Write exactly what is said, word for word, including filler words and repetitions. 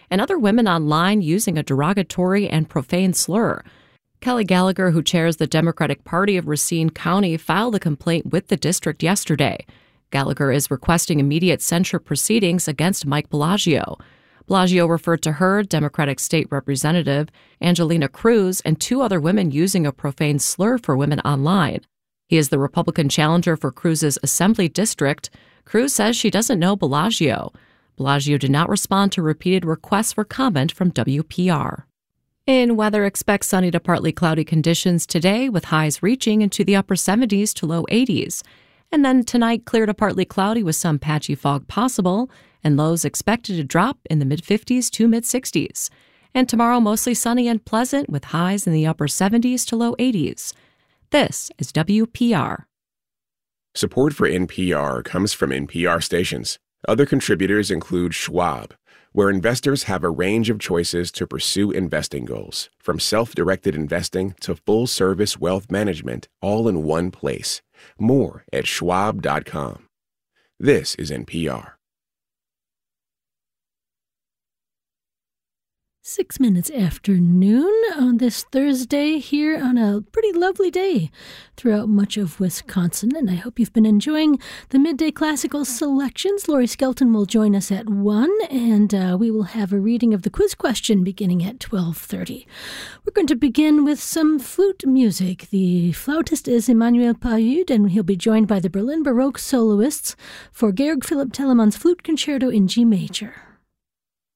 and other women online using a derogatory and profane slur. Kelly Gallagher, who chairs the Democratic Party of Racine County, filed a complaint with the district yesterday. Gallagher is requesting immediate censure proceedings against Mike Bellagio. Bellagio referred to her, Democratic State Representative Angelina Cruz, and two other women using a profane slur for women online. He is the Republican challenger for Cruz's Assembly District. Cruz says she doesn't know Bellagio. Bellagio did not respond to repeated requests for comment from W P R. In weather, expect sunny to partly cloudy conditions today, with highs reaching into the upper seventies to low eighties. And then tonight, clear to partly cloudy with some patchy fog possible, and lows expected to drop in the mid-fifties to mid-sixties. And tomorrow, mostly sunny and pleasant with highs in the upper seventies to low eighties. This is W P R. Support for N P R comes from N P R stations. Other contributors include Schwab, where investors have a range of choices to pursue investing goals, from self-directed investing to full-service wealth management, all in one place. More at schwab dot com. This is N P R. Six minutes after noon on this Thursday here on a pretty lovely day throughout much of Wisconsin. And I hope you've been enjoying the midday classical selections. Lori Skelton will join us at one, and uh, we will have a reading of the quiz question beginning at twelve thirty. We're going to begin with some flute music. The flautist is Emmanuel Payud, and he'll be joined by the Berlin Baroque soloists for Georg Philipp Telemann's Flute Concerto in G major.